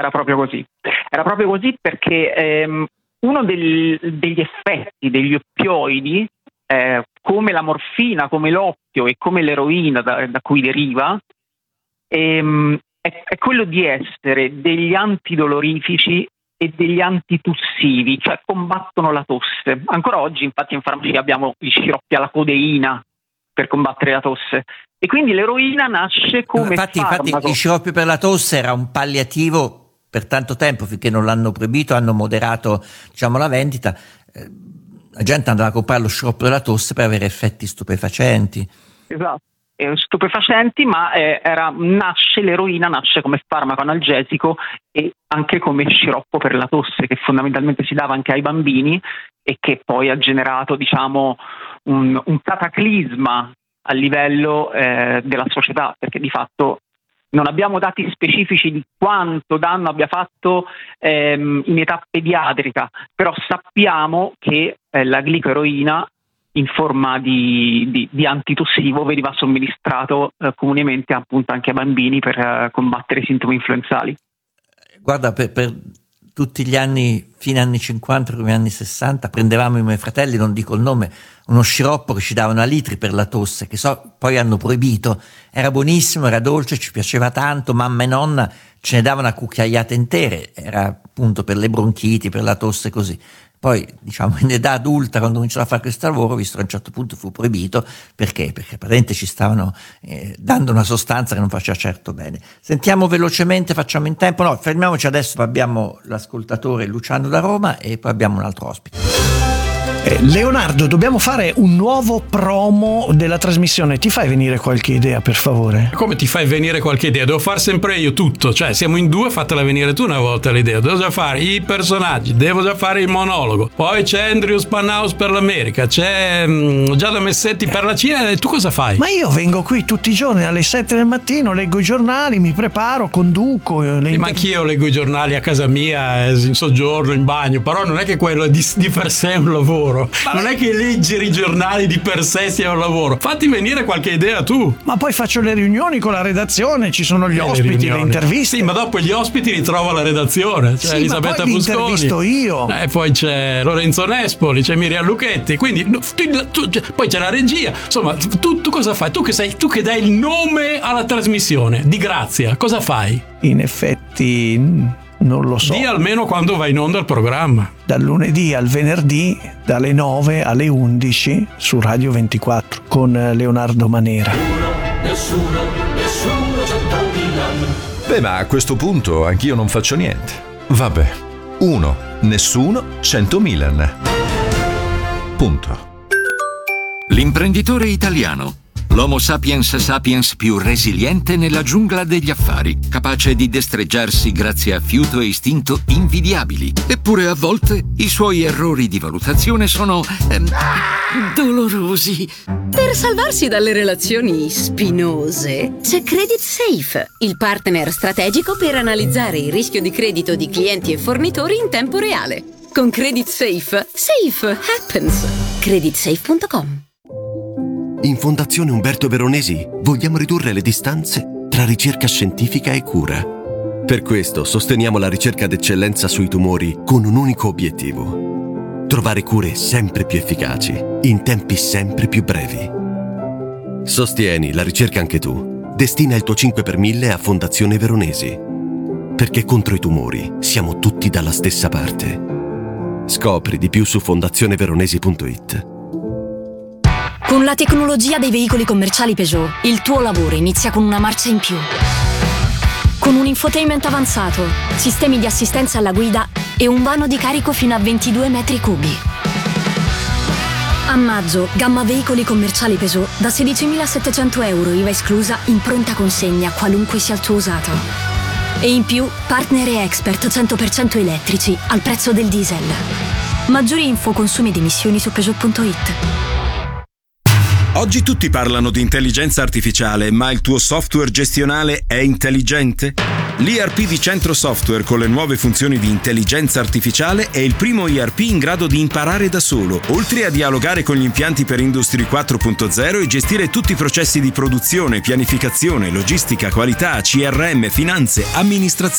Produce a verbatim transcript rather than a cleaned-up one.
era proprio così. Era proprio così perché ehm, uno del, degli effetti degli oppioidi, eh, come la morfina, come l'oppio e come l'eroina da, da cui deriva, ehm, è, è quello di essere degli antidolorifici e degli antitussivi, cioè combattono la tosse. Ancora oggi, infatti, in farmacia abbiamo gli sciroppi alla codeina per combattere la tosse. E quindi l'eroina nasce come infatti, farmaco. Infatti gli sciroppi per la tosse era un palliativo per tanto tempo, finché non l'hanno proibito, hanno moderato, diciamo, la vendita. Eh, la gente andava a comprare lo sciroppo della tosse per avere effetti stupefacenti. Esatto, eh, stupefacenti, ma eh, era, nasce l'eroina nasce come farmaco analgesico e anche come sciroppo per la tosse, che fondamentalmente si dava anche ai bambini e che poi ha generato, diciamo, un, un cataclisma a livello eh, della società, perché di fatto non abbiamo dati specifici di quanto danno abbia fatto ehm, in età pediatrica, però sappiamo che eh, la glicoeroina in forma di, di, di antitussivo veniva somministrato eh, comunemente appunto anche a bambini per eh, combattere i sintomi influenzali. Guarda, per, per tutti gli anni, fine anni cinquanta, come anni sessanta, prendevamo i miei fratelli, non dico il nome, uno sciroppo che ci davano a litri per la tosse, che so, poi hanno proibito. Era buonissimo, era dolce, ci piaceva tanto, mamma e nonna ce ne davano a cucchiaiate intere, era appunto per le bronchiti, per la tosse, così. Poi, diciamo, in età adulta, quando cominciavo a fare questo lavoro, visto che a un certo punto fu proibito, perché? Perché praticamente ci stavano eh, dando una sostanza che non faceva certo bene. Sentiamo velocemente, facciamo in tempo, no, fermiamoci adesso, abbiamo l'ascoltatore Luciano da Roma e poi abbiamo un altro ospite. Eh, Leonardo, dobbiamo fare un nuovo promo della trasmissione. Ti fai venire qualche idea, per favore? Come ti fai venire qualche idea? Devo far sempre io tutto. Cioè, siamo in due, fatela venire tu una volta l'idea. Devo già fare i personaggi, devo già fare il monologo. Poi c'è Andrew Spanhaus per l'America, c'è um, Giada Messetti per la Cina. E tu cosa fai? Ma io vengo qui tutti i giorni alle sette del mattino, leggo i giornali, mi preparo, conduco. Le inter- ma anch'io leggo i giornali a casa mia, in soggiorno, in bagno. Però non è che quello è di, di per sé un lavoro. Ma non è che leggere i giornali di per sé sia un lavoro. Fatti venire qualche idea tu. Ma poi faccio le riunioni con la redazione, ci sono gli eh, ospiti, le, le interviste. Sì, ma dopo gli ospiti li trovo alla redazione. C'è sì, Elisabetta ma poi Fusconi. Li intervisto io. E eh, poi c'è Lorenzo Nespoli, c'è Miriam Lucchetti. Quindi tu, tu, tu, poi c'è la regia. Insomma, tu, tu cosa fai? Tu che sei, tu che dai il nome alla trasmissione di Grazia, cosa fai? In effetti non lo so. Dì almeno quando va in onda il programma. Dal lunedì al venerdì, dalle nove alle undici su Radio ventiquattro con Leonardo Manera. Nessuno, nessuno, centomila. Beh, ma a questo punto anch'io non faccio niente. Vabbè. Uno, nessuno, cento Milan. Punto. L'imprenditore italiano. L'Homo sapiens sapiens più resiliente nella giungla degli affari, capace di destreggiarsi grazie a fiuto e istinto invidiabili. Eppure a volte i suoi errori di valutazione sono ehm, dolorosi. Per salvarsi dalle relazioni spinose, c'è Credit Safe, il partner strategico per analizzare il rischio di credito di clienti e fornitori in tempo reale. Con Credit Safe, safe happens. credit safe punto com. In Fondazione Umberto Veronesi vogliamo ridurre le distanze tra ricerca scientifica e cura. Per questo sosteniamo la ricerca d'eccellenza sui tumori con un unico obiettivo: trovare cure sempre più efficaci, in tempi sempre più brevi. Sostieni la ricerca anche tu. Destina il tuo cinque per mille a Fondazione Veronesi. Perché contro i tumori siamo tutti dalla stessa parte. Scopri di più su fondazione veronesi punto it. Con la tecnologia dei veicoli commerciali Peugeot, il tuo lavoro inizia con una marcia in più. Con un infotainment avanzato, sistemi di assistenza alla guida e un vano di carico fino a ventidue metri cubi. A maggio, gamma veicoli commerciali Peugeot da sedicimilasettecento euro I V A esclusa in pronta consegna, qualunque sia il tuo usato. E in più, partner e expert cento per cento elettrici al prezzo del diesel. Maggiori info, consumi ed emissioni su Peugeot punto it. Oggi tutti parlano di intelligenza artificiale, ma il tuo software gestionale è intelligente? L'I R P di Centro Software con le nuove funzioni di intelligenza artificiale è il primo I R P in grado di imparare da solo, oltre a dialogare con gli impianti per Industry quattro punto zero e gestire tutti i processi di produzione, pianificazione, logistica, qualità, C R M, finanze, amministrazione.